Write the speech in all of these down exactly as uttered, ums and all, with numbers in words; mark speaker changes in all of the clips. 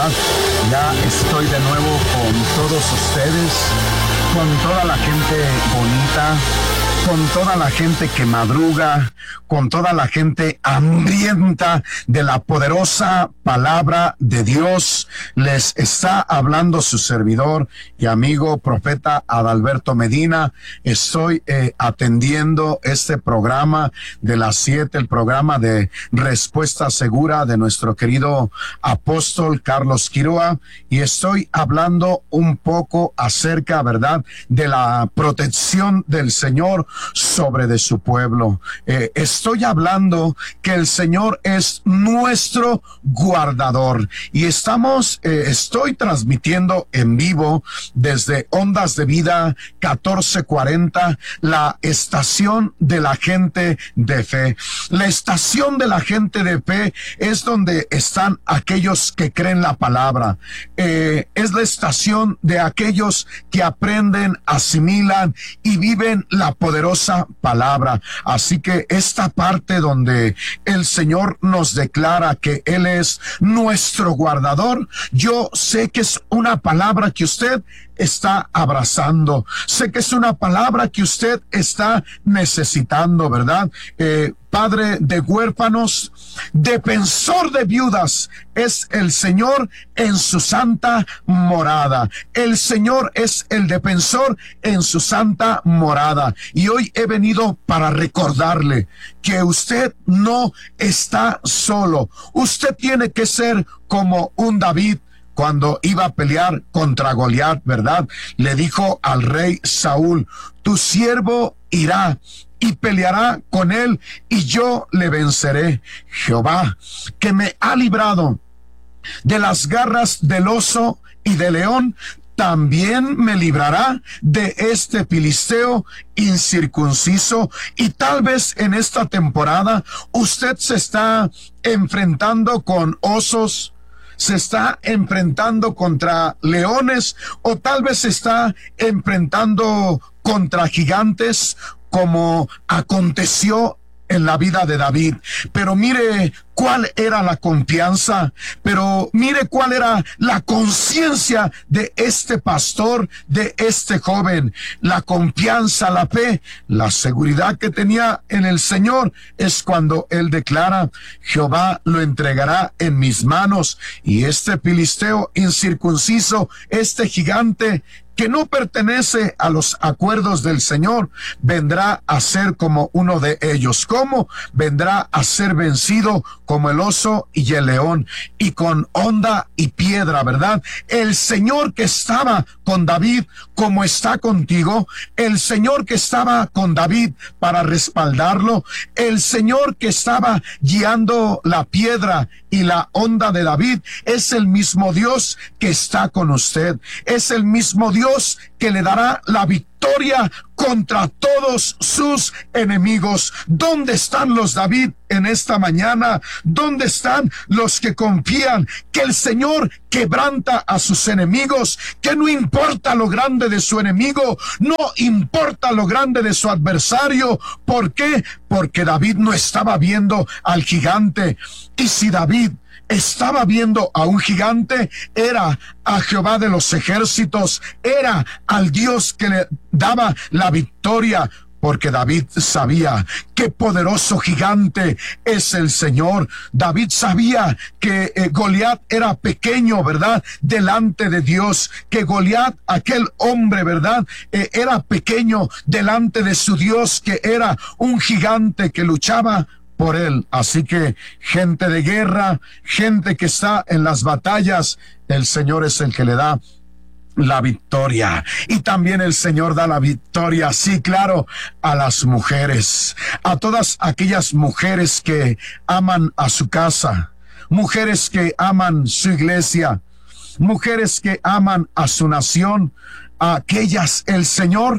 Speaker 1: ¿verdad? Ya estoy de nuevo con todos ustedes, con toda la gente bonita, con toda la gente que madruga, con toda la gente hambrienta de la poderosa palabra de Dios. Les está hablando su servidor y amigo profeta Adalberto Medina. Estoy eh, atendiendo este programa de las siete, el programa de Respuesta Segura de nuestro querido apóstol Carlos Quiroa, y estoy hablando un poco acerca, ¿verdad?, de la protección del Señor sobre de su pueblo. Eh, estoy hablando que el Señor es nuestro guardador, y estamos, eh, estoy transmitiendo en vivo desde Ondas de Vida catorce cuarenta, la estación de la gente de fe. La estación de la gente de fe es donde están aquellos que creen la palabra. Eh, es la estación de aquellos que aprenden, asimilan y viven la poderosa palabra. Así que esta parte donde el Señor nos declara que Él es nuestro guardador, yo sé que es una palabra que usted está abrazando. Sé que es una palabra que usted está necesitando, ¿verdad? Eh, Padre de huérfanos, defensor de viudas, es el Señor en su santa morada. El Señor es el defensor en su santa morada. Y hoy he venido para recordarle que usted no está solo. Usted tiene que ser como un David cuando iba a pelear contra Goliat, ¿verdad? Le dijo al rey Saúl: tu siervo irá y peleará con él, y yo le venceré. Jehová, que me ha librado de las garras del oso y del león, también me librará de este filisteo incircunciso. Y tal vez en esta temporada usted se está enfrentando con osos, se está enfrentando contra leones, o tal vez se está enfrentando contra gigantes, como aconteció en la vida de David. Pero mire cuál era la confianza, pero mire cuál era la conciencia de este pastor, de este joven. La confianza, la fe, la seguridad que tenía en el Señor es cuando él declara: Jehová lo entregará en mis manos, y este filisteo incircunciso, este gigante que no pertenece a los acuerdos del Señor, vendrá a ser como uno de ellos. ¿Cómo? Vendrá a ser vencido como el oso y el león, y con honda y piedra, ¿verdad? El Señor que estaba con David, como está contigo, el Señor que estaba con David para respaldarlo, el Señor que estaba guiando la piedra y la honda de David, es el mismo Dios que está con usted. Es el mismo Dios que le dará la victoria contra todos sus enemigos. ¿Dónde están los David en esta mañana? ¿Dónde están los que confían que el Señor quebranta a sus enemigos? Que no importa lo grande de su enemigo, no importa lo grande de su adversario. ¿Por qué? Porque David no estaba viendo al gigante. Y si David estaba viendo a un gigante, era a Jehová de los ejércitos, era al Dios que le daba la victoria, porque David sabía qué poderoso gigante es el Señor. David sabía que eh, Goliat era pequeño, ¿verdad?, delante de Dios, que Goliat, aquel hombre, ¿verdad?, eh, era pequeño delante de su Dios, que era un gigante que luchaba por él. Así que, gente de guerra, gente que está en las batallas, el Señor es el que le da la victoria. Y también el Señor da la victoria, sí, claro, a las mujeres, a todas aquellas mujeres que aman a su casa, mujeres que aman su iglesia, mujeres que aman a su nación. A aquellas el Señor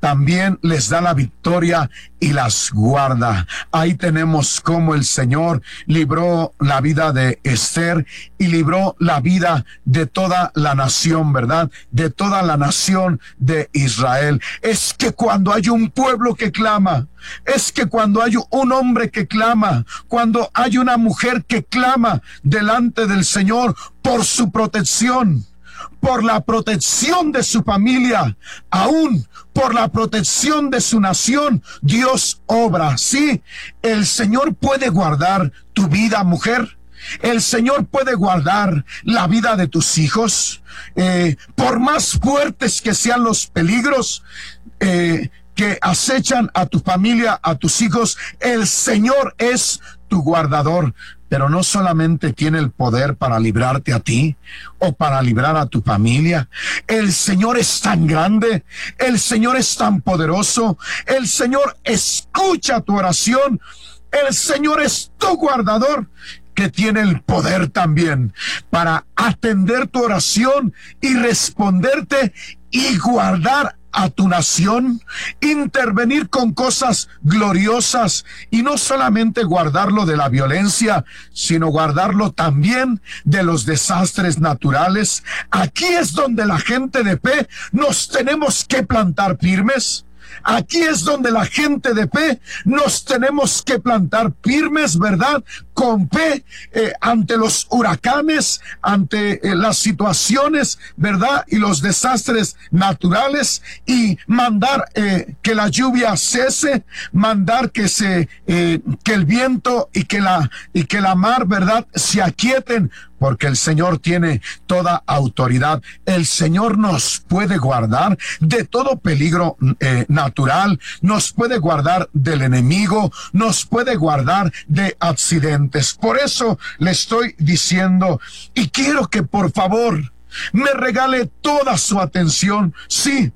Speaker 1: también les da la victoria y las guarda. Ahí tenemos cómo el Señor libró la vida de Esther y libró la vida de toda la nación, ¿verdad? De toda la nación de Israel. Es que cuando hay un pueblo que clama, es que cuando hay un hombre que clama, cuando hay una mujer que clama delante del Señor por su protección, por la protección de su familia, aún por la protección de su nación, Dios obra. Sí, el Señor puede guardar tu vida, mujer. El Señor puede guardar la vida de tus hijos. Eh, por más fuertes que sean los peligros eh, que acechan a tu familia, a tus hijos, el Señor es tu guardador. Pero no solamente tiene el poder para librarte a ti o para librar a tu familia. El Señor es tan grande, el Señor es tan poderoso, el Señor escucha tu oración, el Señor es tu guardador, que tiene el poder también para atender tu oración y responderte y guardar a tu nación, intervenir con cosas gloriosas y no solamente guardarlo de la violencia, sino guardarlo también de los desastres naturales. Aquí es donde la gente de fe nos tenemos que plantar firmes. Aquí es donde la gente de fe nos tenemos que plantar firmes, ¿verdad? Con fe eh, ante los huracanes, ante eh, las situaciones, ¿verdad? Y los desastres naturales, y mandar eh, que la lluvia cese, mandar que se eh, que el viento y que la y que la mar, ¿verdad?, se aquieten, porque el Señor tiene toda autoridad. El Señor nos puede guardar de todo peligro eh, natural, nos puede guardar del enemigo, nos puede guardar de accidentes. Por eso le estoy diciendo, y quiero que por favor me regale toda su atención. Sí,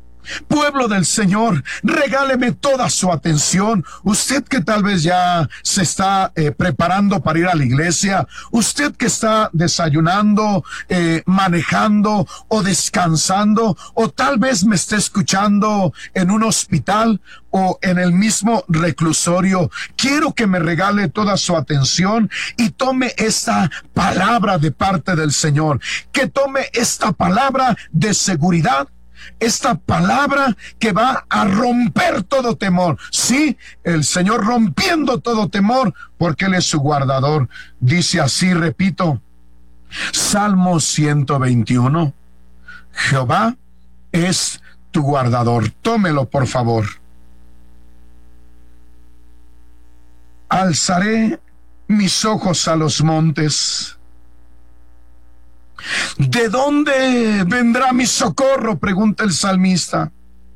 Speaker 1: pueblo del Señor, regáleme toda su atención. Usted que tal vez ya se está eh, preparando para ir a la iglesia, usted que está desayunando, eh, manejando o descansando, o tal vez me esté escuchando en un hospital o en el mismo reclusorio, quiero que me regale toda su atención y tome esta palabra de parte del Señor, que tome esta palabra de seguridad, esta palabra que va a romper todo temor. Sí, el Señor rompiendo todo temor, porque Él es su guardador. Dice así, repito, Salmo ciento veintiuno, Jehová es tu guardador. Tómelo, por favor. Alzaré mis ojos a los montes. ¿De dónde vendrá mi socorro?, pregunta el salmista.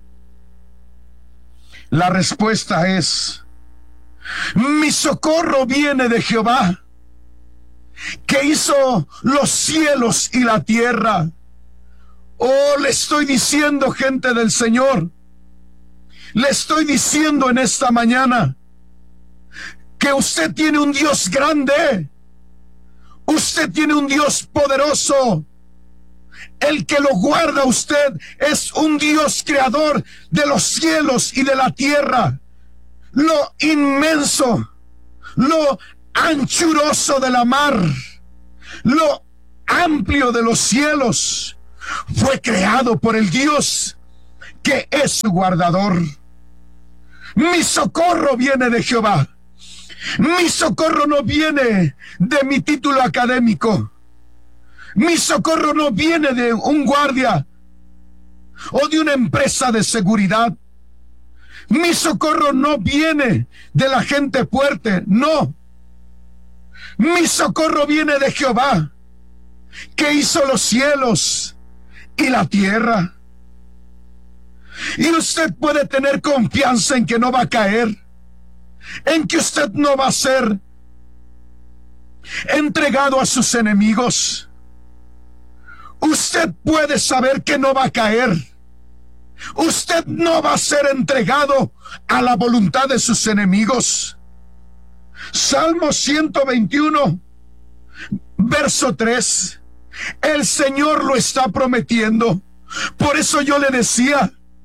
Speaker 1: La respuesta es: mi socorro viene de Jehová, que hizo los cielos y la tierra. Oh, le estoy diciendo, gente del Señor, le estoy diciendo en esta mañana que usted tiene un Dios grande. Usted tiene un Dios poderoso. El que lo guarda a usted es un Dios creador de los cielos y de la tierra. Lo inmenso, lo anchuroso de la mar, lo amplio de los cielos, fue creado por el Dios que es su guardador. Mi socorro viene de Jehová. Mi socorro no viene de mi título académico. Mi socorro no viene de un guardia o de una empresa de seguridad. Mi socorro no viene de la gente fuerte, no. Mi socorro viene de Jehová, que hizo los cielos y la tierra. Y usted puede tener confianza en que no va a caer, en que usted no va a ser entregado a sus enemigos. Usted puede saber que no va a caer. Usted no va a ser entregado a la voluntad de sus enemigos. Salmo ciento veintiuno, verso tres. El Señor lo está prometiendo. Por eso yo le decía,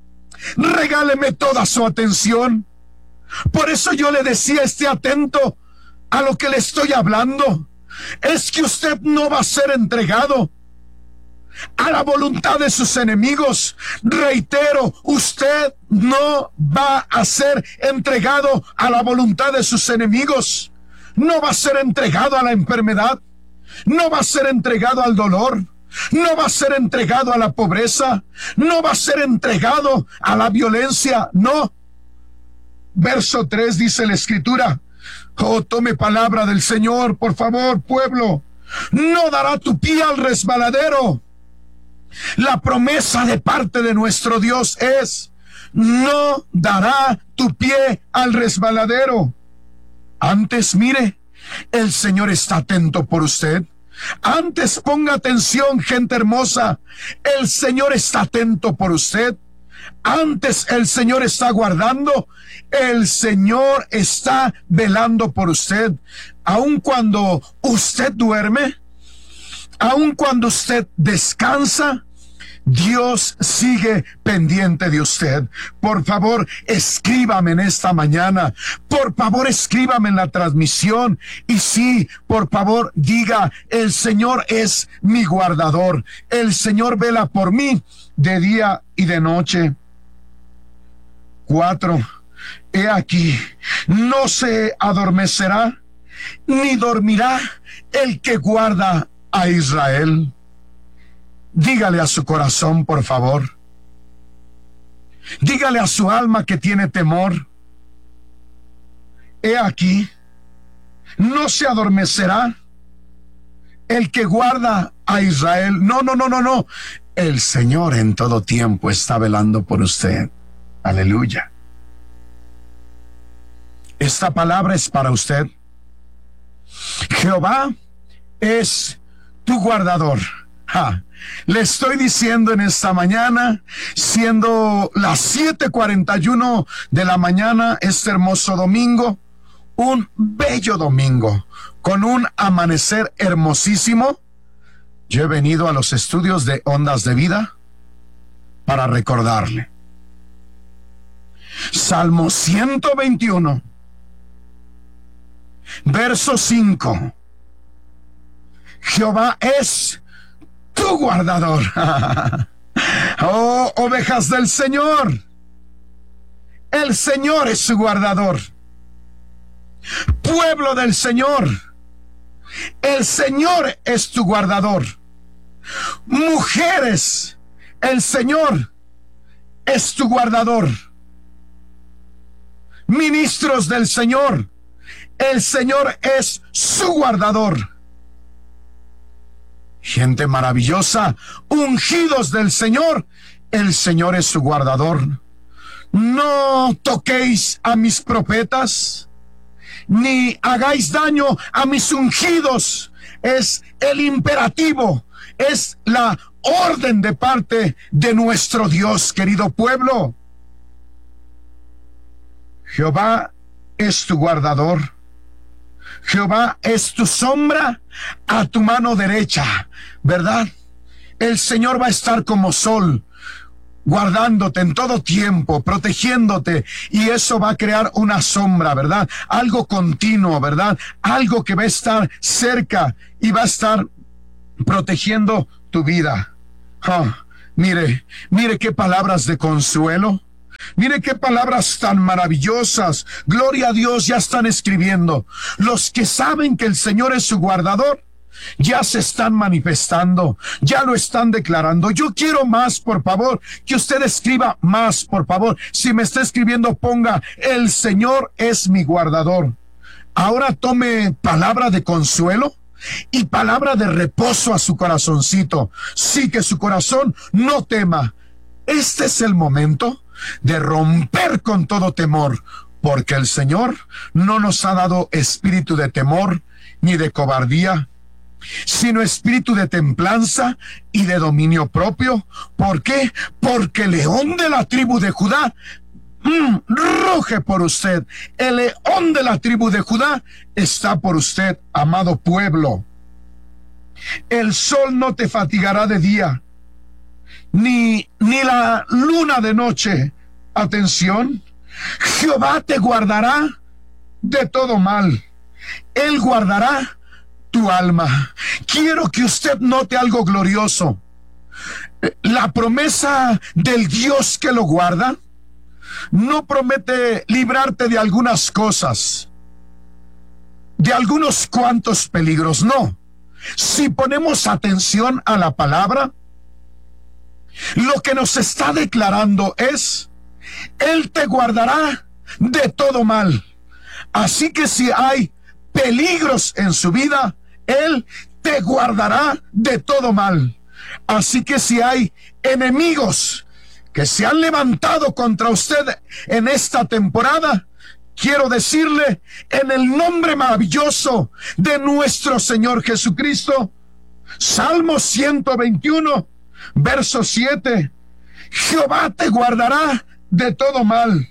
Speaker 1: regáleme toda su atención. Por eso yo le decía, esté atento a lo que le estoy hablando. Es que usted no va a ser entregado a la voluntad de sus enemigos. Reitero, usted no va a ser entregado a la voluntad de sus enemigos. No va a ser entregado a la enfermedad. No va a ser entregado al dolor. No va a ser entregado a la pobreza. No va a ser entregado a la violencia. No. Verso tres dice la Escritura. Oh, tome palabra del Señor, por favor, pueblo. No dará tu pie al resbaladero. La promesa de parte de nuestro Dios es: no dará tu pie al resbaladero. Antes, mire, el Señor está atento por usted. Antes, ponga atención, gente hermosa. El Señor está atento por usted. Antes, el Señor está guardando. El Señor está velando por usted. Aun cuando usted duerme, aun cuando usted descansa, Dios sigue pendiente de usted. Por favor, escríbame en esta mañana. Por favor, escríbame en la transmisión. Y sí, por favor, diga: el Señor es mi guardador. El Señor vela por mí de día y de noche. Cuatro. He aquí, no se adormecerá ni dormirá el que guarda a Israel. Dígale a su corazón, por favor. Dígale a su alma que tiene temor: he aquí, no se adormecerá el que guarda a Israel. No, no, no, no, no. El Señor en todo tiempo está velando por usted. Aleluya. Esta palabra es para usted. Jehová es tu guardador. Ja. Le estoy diciendo en esta mañana, siendo las siete cuarenta y uno de la mañana, este hermoso domingo, un bello domingo, con un amanecer hermosísimo. Yo he venido a los estudios de Ondas de Vida para recordarle. Salmo ciento veintiuno, verso cinco. Jehová es tu guardador. Oh, ovejas del Señor, el Señor es su guardador. Pueblo del Señor, el Señor es tu guardador. Mujeres, el Señor es tu guardador. Ministros del Señor, el Señor es su guardador. Gente maravillosa, ungidos del Señor, el Señor es su guardador. No toquéis a mis profetas, ni hagáis daño a mis ungidos. Es el imperativo, es la orden de parte de nuestro Dios, querido pueblo. Jehová es tu guardador. Jehová es tu sombra a tu mano derecha, ¿verdad? El Señor va a estar como sol, guardándote en todo tiempo, protegiéndote, y eso va a crear una sombra, ¿verdad? Algo continuo, ¿verdad? Algo que va a estar cerca y va a estar protegiendo tu vida. Oh, mire, mire qué palabras de consuelo. Mire qué palabras tan maravillosas. Gloria a Dios, ya están escribiendo. Los que saben que el Señor es su guardador, ya se están manifestando, ya lo están declarando. Yo quiero más, por favor, que usted escriba más, por favor. Si me está escribiendo, ponga: el Señor es mi guardador. Ahora tome palabra de consuelo y palabra de reposo a su corazoncito. Sí, que su corazón no tema. Este es el momento de romper con todo temor, porque el Señor no nos ha dado espíritu de temor ni de cobardía, sino espíritu de templanza y de dominio propio. ¿Por qué? Porque el león de la tribu de Judá mm, ruge por usted. El león de la tribu de Judá está por usted, amado pueblo. El sol no te fatigará de día, ni, ni la luna de noche. Atención, Jehová te guardará de todo mal. Él guardará tu alma. Quiero que usted note algo glorioso. La promesa del Dios que lo guarda no promete librarte de algunas cosas, de algunos cuantos peligros, no. Si ponemos atención a la palabra, lo que nos está declarando es: Él te guardará de todo mal. Así que si hay peligros en su vida, Él te guardará de todo mal. Así que si hay enemigos que se han levantado contra usted en esta temporada, quiero decirle, en el nombre maravilloso de nuestro Señor Jesucristo, Salmo ciento veintiuno, verso siete, Jehová te guardará de todo mal.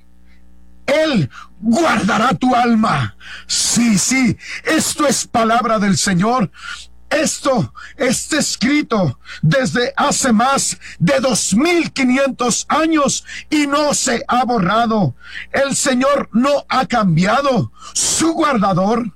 Speaker 1: Él guardará tu alma. Sí, sí, esto es palabra del Señor. Esto está escrito desde hace más de dos mil quinientos años y no se ha borrado. El Señor no ha cambiado. Su guardador,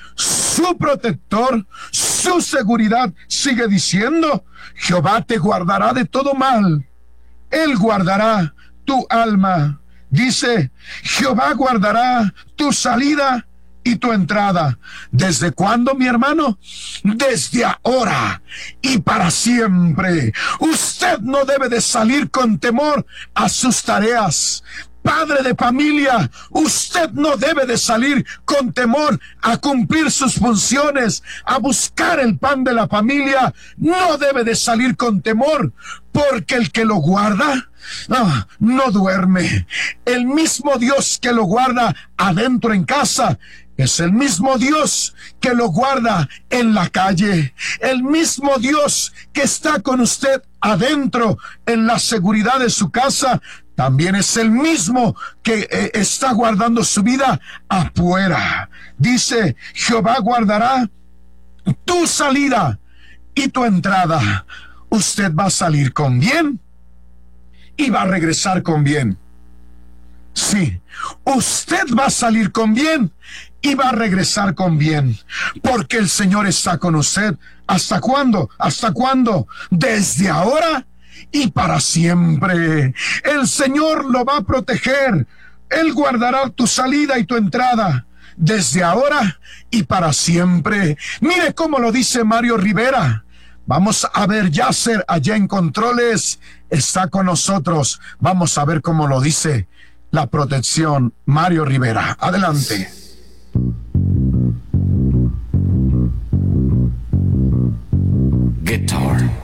Speaker 1: su protector, su seguridad sigue diciendo: Jehová te guardará de todo mal. Él guardará tu alma. Dice: Jehová guardará tu salida y tu entrada. ¿Desde cuándo, mi hermano? Desde ahora y para siempre. Usted no debe de salir con temor a sus tareas. Padre de familia, usted no debe de salir con temor a cumplir sus funciones, a buscar el pan de la familia. No debe de salir con temor, porque el que lo guarda no, no duerme. El mismo Dios que lo guarda adentro en casa es el mismo Dios que lo guarda en la calle. El mismo Dios que está con usted adentro en la seguridad de su casa, también es el mismo que eh, está guardando su vida afuera. Dice: Jehová guardará tu salida y tu entrada. Usted va a salir con bien y va a regresar con bien. Sí, usted va a salir con bien y va a regresar con bien, porque el Señor está con usted. ¿Hasta cuándo? ¿Hasta cuándo? Desde ahora y para siempre. El Señor lo va a proteger. Él guardará tu salida y tu entrada desde ahora y para siempre. Mire cómo lo dice Mario Rivera. Vamos a ver, Yasser allá en controles está con nosotros. Vamos a ver cómo lo dice la protección. Mario Rivera, adelante.
Speaker 2: Guitar.